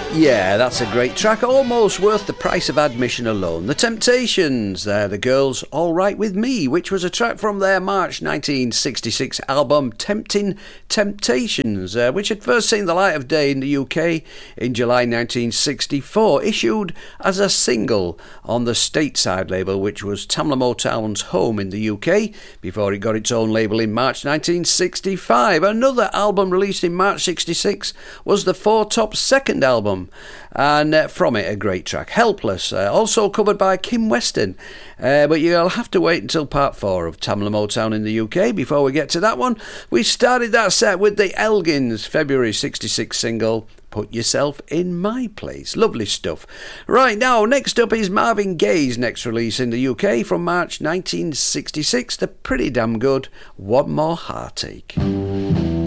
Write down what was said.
Yeah, that's a great track, almost worth the price of admission alone. The Temptations, the Girls All Right With Me, which was a track from their March 1966 album Tempting Temptations, which had first seen the light of day in the UK in July 1964, issued as a single on the Stateside label, which was Tamla Motown's home in the UK, before it got its own label in March 1965. Another album released in March 66 was the Four Top's second album, and from it a great track, Helpless, also covered by Kim Weston, but you'll have to wait until part 4 of Tamla Motown in the UK before we get to that one. We started that set with the Elgins February 66 single Put Yourself in My Place. Lovely stuff. Right, now next up is Marvin Gaye's next release in the UK from March 1966, the pretty damn good One More Heartache.